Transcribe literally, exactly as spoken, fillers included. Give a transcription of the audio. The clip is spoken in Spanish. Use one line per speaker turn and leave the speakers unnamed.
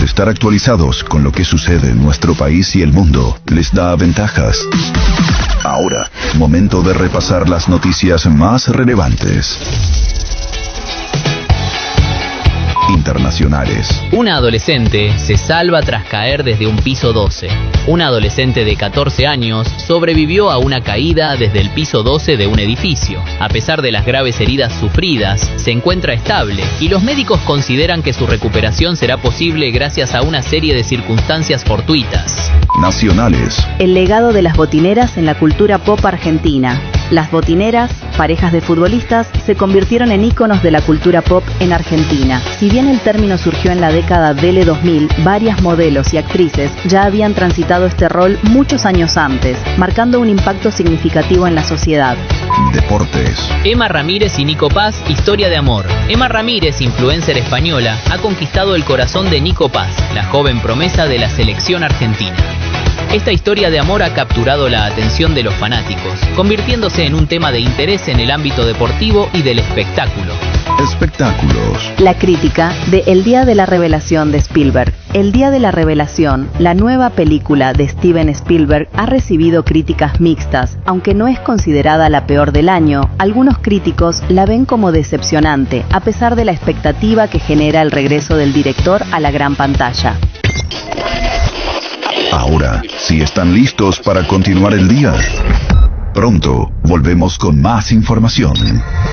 estar actualizados con lo que sucede en nuestro país y el mundo les da ventajas. Ahora, momento de repasar las noticias más relevantes. Internacionales.
Una adolescente se salva tras caer desde un piso doce. Una adolescente de catorce años sobrevivió a una caída desde el piso doce de un edificio. A pesar de las graves heridas sufridas, se encuentra estable y los médicos consideran que su recuperación será posible gracias a una serie de circunstancias fortuitas.
Nacionales.
El legado de las botineras en la cultura pop argentina. Las botineras, parejas de futbolistas, se convirtieron en íconos de la cultura pop en Argentina. Si bien el término surgió en la década del dos mil, varias modelos y actrices ya habían transitado este rol muchos años antes, marcando un impacto significativo en la sociedad.
Deportes.
Emma Ramírez y Nico Paz, historia de amor. Emma Ramírez, influencer española, ha conquistado el corazón de Nico Paz, la joven promesa de la selección argentina. Esta historia de amor ha capturado la atención de los fanáticos, convirtiéndose en un tema de interés en el ámbito deportivo y del espectáculo.
Espectáculos.
La crítica de El Día de la Revelación de Spielberg. El Día de la Revelación, la nueva película de Steven Spielberg, ha recibido críticas mixtas. Aunque no es considerada la peor del año, algunos críticos la ven como decepcionante, a pesar de la expectativa que genera el regreso del director a la gran pantalla.
Ahora, si están listos para continuar el día, pronto volvemos con más información.